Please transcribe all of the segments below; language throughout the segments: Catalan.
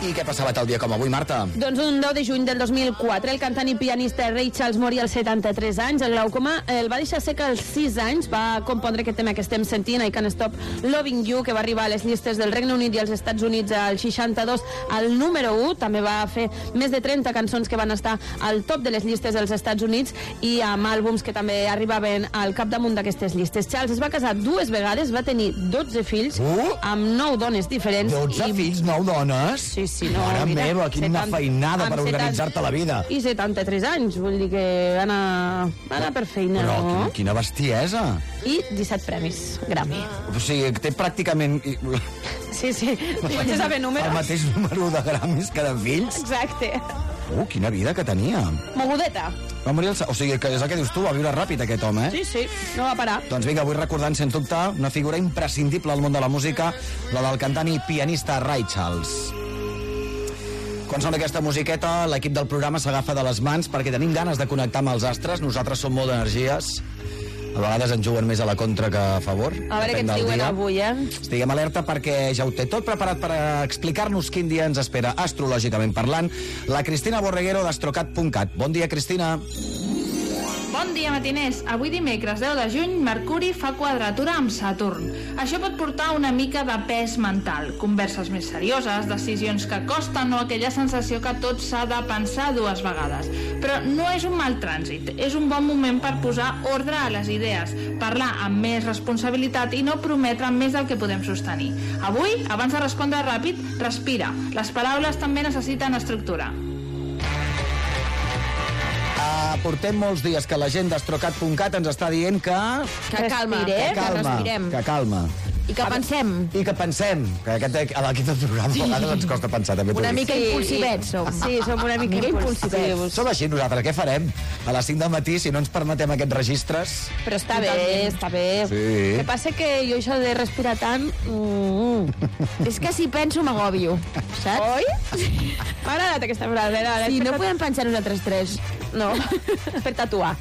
I què passava tal dia com avui, Marta? Doncs un 10 de juny del 2004, el cantant i pianista Ray Charles moria als 73 anys. El glaucoma el va deixar sec als 6 anys. Va compondre aquest tema que estem sentint, I Can't Stop Loving You, que va arribar a les llistes del Regne Unit i als Estats Units al 62 al número 1. També va fer més de 30 cançons que van estar al top de les llistes dels Estats Units i amb àlbums que també arribaven al capdamunt d'aquestes llistes. Charles es va casar 2 vegades, va tenir 12 fills amb 9 dones diferents. 12 fills, 9 dones? Sí, no, mare meva, quina feinada per organitzar-te la vida. I 73 anys, vull dir que va anar per feina. Però no? quina bestiesa. I 17 premis Grammy. O sigui, té pràcticament... Sí, pots saber números. El mateix número de Grammys que de fills. Exacte. Quina vida que tenia. Mogudeta. Va morir o sigui, que és el que dius tu, va viure ràpid aquest home, Sí, no va parar. Doncs vinga, vull recordant, sens dubte, una figura imprescindible al món de la música, la del cantant i pianista Ray Charles. Quan sona aquesta musiqueta, l'equip del programa s'agafa de les mans perquè tenim ganes de connectar amb els astres. Nosaltres som molt d'energies. A vegades ens juguen més a la contra que a favor. A veure què ens diuen avui, Estiguem alerta perquè ja ho té tot preparat per explicar-nos quin dia ens espera astrològicament parlant la Cristina Borreguero d'Astrocat.cat. Bon dia, Cristina. Bon dia, matiners. Avui dimecres 10 de juny, Mercuri fa quadratura amb Saturn. Això pot portar una mica de pes mental, converses més serioses, decisions que costen o aquella sensació que tot s'ha de pensar 2 vegades. Però no és un mal trànsit, és un bon moment per posar ordre a les idees, parlar amb més responsabilitat i no prometre més del que podem sostenir. Avui, abans de respondre ràpid, respira. Les paraules també necessiten estructura. Portem molts dies que la gent d'Astrocat.cat ens està dient que respirem. Que calma. I que pensem. Que a l'equip del programa a vegades ens costa pensar també. Una mica impulsivets som. Sí, som una mica impulsivets. Som així nosaltres, què farem? A les 5 del matí, si no ens permetem aquests registres... Però està bé. Sí. El que passa que jo això de respirar tant... És que si penso m'agòbio, saps? Oi? M'ha agradat aquesta frase. Sí, no podem pensar nosaltres 3. No, per tatuar.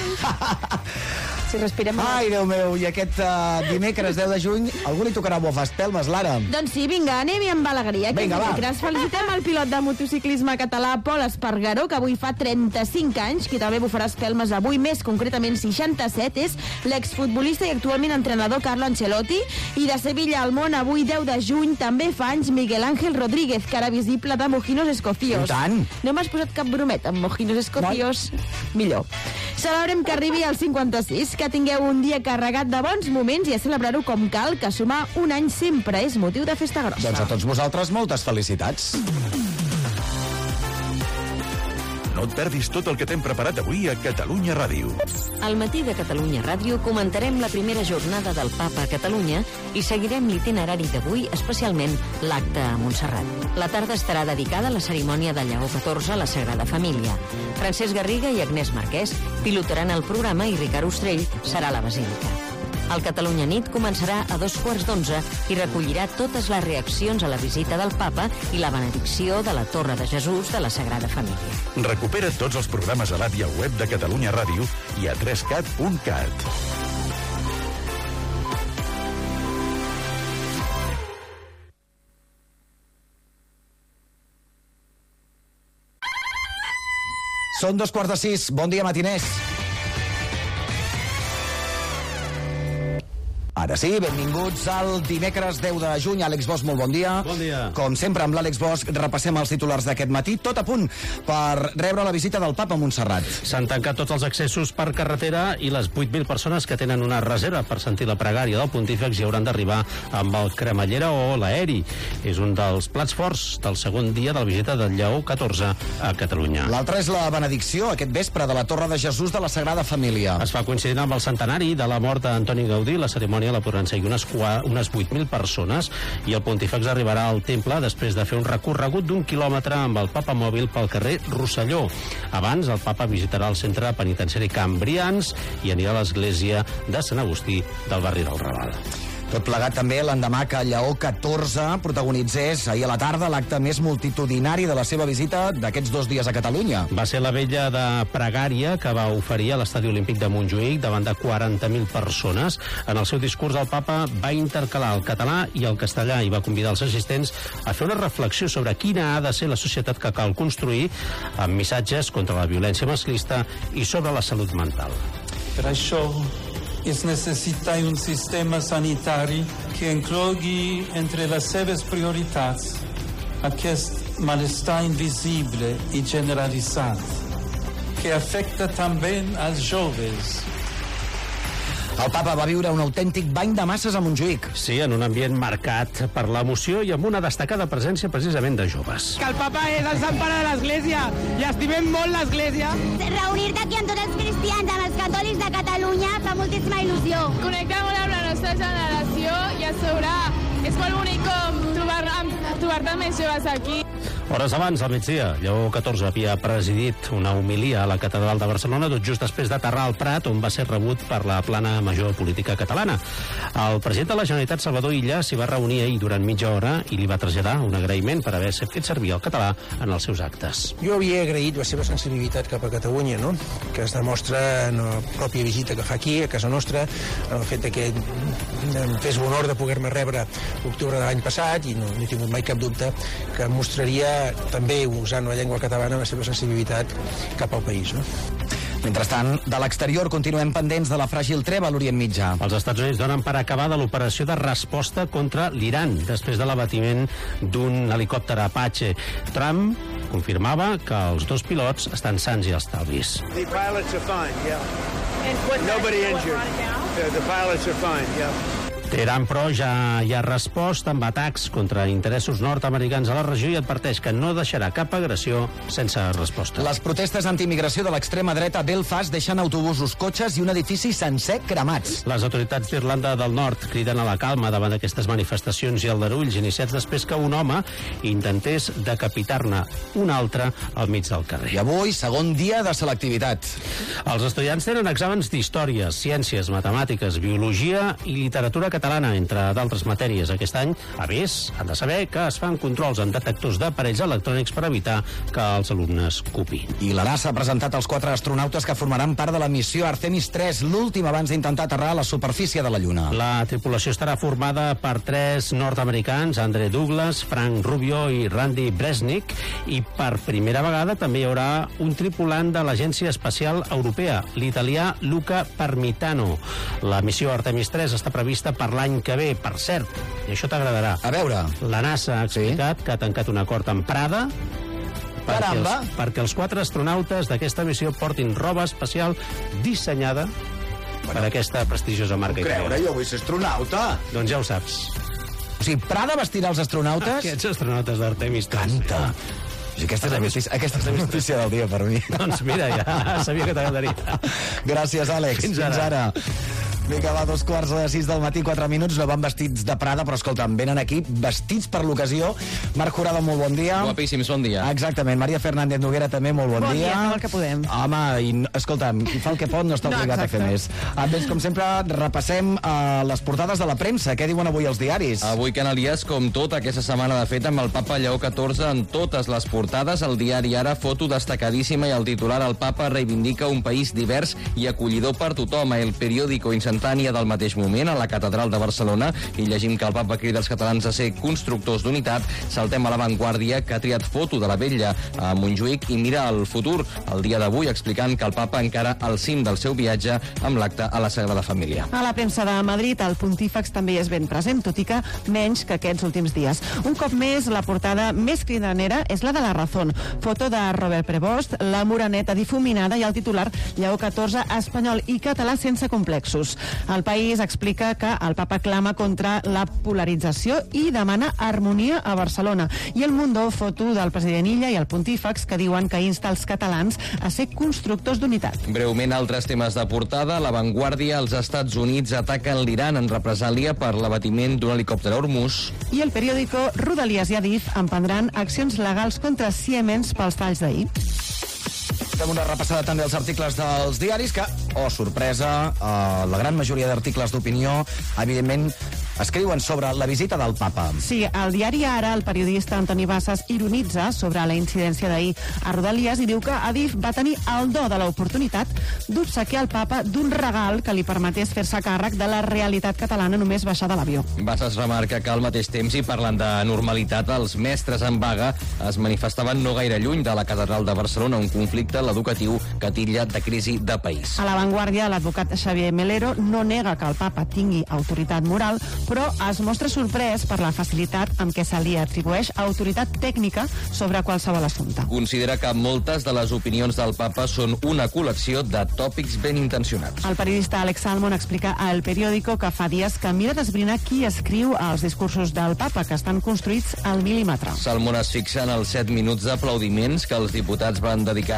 Si respirem... Ai, Déu meu, i aquest dimecres 10 de juny algú li tocarà bufar espelmes, Lara? Doncs sí, vinga, anem-hi amb alegria. Vinga, va. Felicitem el pilot de motociclisme català Pol Espargaró, que avui fa 35 anys, qui també bufarà espelmes avui, més concretament 67, és l'exfutbolista i actualment entrenador Carlo Ancelotti, i de Sevilla al món avui 10 de juny també fa anys Miguel Ángel Rodríguez, cara visible de Mojinos Escocios. I tant. No m'has posat cap brometa amb Mojinos Escocios? Millor. Celebrem que arribi al 56, que tingueu un dia carregat de bons moments i a celebrar-ho com cal, que sumar un any sempre és motiu de festa grossa. Doncs a tots vosaltres moltes felicitats. No et perdis tot el que t'hem preparat avui a Catalunya Ràdio. Al matí de Catalunya Ràdio comentarem la primera jornada del Papa a Catalunya i seguirem l'itinerari d'avui, especialment l'acte a Montserrat. La tarda estarà dedicada a la cerimònia de Lleó XIV a la Sagrada Família. Francesc Garriga i Agnès Marquès pilotaran el programa i Ricard Ostrell serà a la Basílica. El Catalunya Nit començarà a 11:45 i recollirà totes les reaccions a la visita del Papa i la benedicció de la Torre de Jesús de la Sagrada Família. Recupera tots els programes a l'àpp i al web de Catalunya Ràdio i a 3cat.cat. Són 5:15. Bon dia, matiners. Ara sí, benvinguts al dimecres 10 de juny. Àlex Bosch, molt bon dia. Bon dia. Com sempre, amb l'Àlex Bosch repassem els titulars d'aquest matí, tot a punt per rebre la visita del Papa a Montserrat. S'han tancat tots els accessos per carretera i les 8.000 persones que tenen una reserva per sentir la pregària del pontífex hi hauran d'arribar amb el cremallera o l'aeri. És un dels plats forts del segon dia de la visita del Lleó XIV a Catalunya. L'altre és la benedicció, aquest vespre, de la Torre de Jesús de la Sagrada Família. Es fa coincidint amb el centenari de la mort d'Antoni Gaudí. La cerimònia la podran seguir unes 8.000 persones i el pontífex arribarà al temple després de fer un recorregut d'1 quilòmetre amb el Papa mòbil pel carrer Rosselló. Abans, el Papa visitarà el centre penitenciari Cambrians i anirà a l'església de Sant Agustí del barri del Raval. Tot plegat també l'endemà que Lleó XIV protagonitzés ahir a la tarda l'acte més multitudinari de la seva visita d'aquests 2 dies a Catalunya. Va ser la vella de pregària que va oferir a l'Estadi Olímpic de Montjuïc davant de 40.000 persones. En el seu discurs, el papa va intercalar el català i el castellà i va convidar els assistents a fer una reflexió sobre quina ha de ser la societat que cal construir, amb missatges contra la violència masclista i sobre la salut mental. Per això es necessita un sistema sanitari que inclogui entre les seves prioritats aquest malestar invisible i generalitzat, que afecta també als joves. El papa va viure un autèntic bany de masses a Montjuïc. Sí, en un ambient marcat per l'emoció i amb una destacada presència precisament de joves. Que el papa és el sant pare de l'Església i estimem molt l'Església. Reunir-te aquí amb tots els cristians, amb els catòlics de Catalunya, fa moltíssima il·lusió. Connectar molt amb la nostra generació i a sobre és molt bonic com trobar-te més joves aquí. Hores abans, al migdia, Lleó XIV havia presidit una homilia a la Catedral de Barcelona, tot just després d'aterrar al Prat, on va ser rebut per la plana major política catalana. El president de la Generalitat, Salvador Illa, s'hi va reunir ahir durant mitja hora i li va traslladar un agraïment per haver fet servir el català en els seus actes. Jo havia agraït la seva sensibilitat cap a Catalunya, no?, que es demostra en la pròpia visita que fa aquí, a casa nostra, en el fet que em fes l'honor de poder-me rebre l'octubre de l'any passat, i no he tingut mai cap dubte que mostraria també, usant la llengua catalana, la seva sensibilitat cap al país, no? Mentrestant, de l'exterior continuem pendents de la fràgil treva a l'Orient Mitjà. Els Estats Units donen per acabada l'operació de resposta contra l'Iran, després de l'abatiment d'un helicòpter Apache. Trump confirmava que els 2 pilots estan sans i estalvis. The pilots are fine, yeah. Nobody injured. The pilots are fine, yeah. Teheran, però, ja hi ha respost amb atacs contra interessos nord-americans a la regió i adverteix que no deixarà cap agressió sense resposta. Les protestes antiimigració de l'extrema dreta a Belfast deixen autobusos, cotxes i un edifici sencer cremats. Les autoritats d'Irlanda del Nord criden a la calma davant d'aquestes manifestacions i aldarulls iniciats després que un home intentés decapitar-ne un altre al mig del carrer. I avui, segon dia de selectivitat. Els estudiants tenen exàmens d'història, ciències, matemàtiques, biologia i literatura catalana, entre d'altres matèries. Aquest any, a més, han de saber que es fan controls en detectors d'aparells electrònics per evitar que els alumnes copin. I la NASA ha presentat els 4 astronautes que formaran part de la missió Artemis 3, l'última abans d'intentar aterrar a la superfície de la Lluna. La tripulació estarà formada per 3 nord-americans, Andre Douglas, Frank Rubio i Randy Bresnik, i per primera vegada també hi haurà un tripulant de l'Agència Espacial Europea, l'italià Luca Parmitano. La missió Artemis 3 està prevista per l'any que ve, per cert, i això t'agradarà. A veure. La NASA ha explicat que ha tancat un acord amb Prada perquè els 4 astronautes d'aquesta missió portin roba espacial dissenyada per aquesta prestigiosa marca italiana. Jo vull ser astronauta. Doncs ja ho saps. O sigui, Prada vestirà els astronautes? Aquests astronautes d'Artemis 3. Canta. Aquesta és la notícia del dia per mi. Doncs mira, ja sabia que t'agradaria. Gràcies, Àlex. Fins ara. Vinga, va, 2:45 del matí, 4 minuts, no van vestits de Prada, però escolta'm, venen aquí vestits per l'ocasió. Marc Jurado, molt bon dia. Guapíssims, bon dia. Exactament, Maria Fernández Noguera també, molt bon dia. Bon dia, el que podem. Home, i, escolta'm, qui fa el que pot no està obligat a fer més. Doncs, com sempre, repassem les portades de la premsa. Què diuen avui els diaris? Avui Canalies, com tota aquesta setmana de fet, amb el papa Lleó XIV en totes les portades. El diari Ara, foto destacadíssima i el titular: el papa reivindica un país divers i acollidor per tothom. El periòdico instantània del mateix moment a la Catedral de Barcelona, i llegim que el papa crida els catalans a ser constructors d'unitat. Saltem a La Vanguardia, que ha triat foto de la vella a Montjuïc i mira el futur, el dia d'avui, explicant que el papa encara al cim del seu viatge amb l'acte a la Sagrada Família. A la premsa de Madrid, el pontífex també és ben present, tot i que menys que aquests últims dies. Un cop més, la portada més cridanera és la de La Razón. Foto de Robert Prevost, la moreneta difuminada i el titular: Lleó XIV espanyol i català sense complexos. El País explica que el papa clama contra la polarització i demana harmonia a Barcelona. I El Mundo, foto del president Illa i el pontífex, que diuen que insta els catalans a ser constructors d'unitat. Breument, altres temes de portada. La Vanguardia, els Estats Units ataquen l'Iran en represàlia per l'abatiment d'un helicòpter a Hormuz. I el periòdico, Rodalies i Adif emprendran accions legals contra Siemens pels talls d'ahir. Fem una repassada també als articles dels diaris que, sorpresa, la gran majoria d'articles d'opinió, evidentment, escriuen sobre la visita del papa. Sí, al diari Ara, el periodista Antoni Bassas ironitza sobre la incidència d'ahir a Rodalies i diu que Adif va tenir el do de l'oportunitat d'obsequiar el papa d'un regal que li permetés fer-se càrrec de la realitat catalana només baixar de l'avió. Bassas remarca que al mateix temps, i parlant de normalitat, els mestres en vaga es manifestaven no gaire lluny de la Catedral de Barcelona, un conflicte l'educatiu que titlla de crisi de país. A l'avantguàrdia, l'advocat Xavier Melero no nega que el papa tingui autoritat moral, però es mostra sorprès per la facilitat amb què se li atribueix autoritat tècnica sobre qualsevol assumpte. Considera que moltes de les opinions del papa són una col·lecció de tòpics ben intencionats. El periodista Alex Salmon explica a El Periódico que fa dies que mira d'esbrinar qui escriu els discursos del papa, que estan construïts al mil·límetre. Salmon es fixa en els 7 minuts d'aplaudiments que els diputats van dedicar